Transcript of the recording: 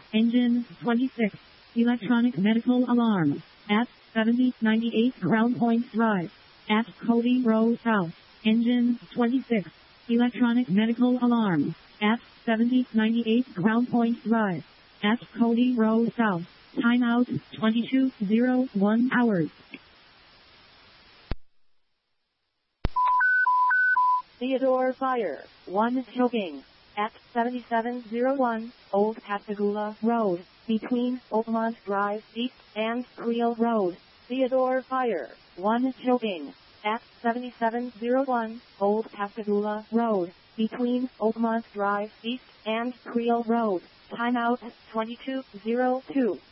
Engine 26. Electronic medical alarm. At 7098 Ground Point Drive. At Cody Road South. Engine 26. Electronic medical alarm. At 7098 Ground Point Drive. At Cody Road South. Timeout 22:01 hours. Theodore Fire 1 choking. At 7701 Old Pascagoula Road, between Oakmont Drive East and Creel Road. Theodore Fire 1 choking. At 7701 Old Pascagoula Road, between Oakmont Drive East and Creel Road. Timeout 22:02.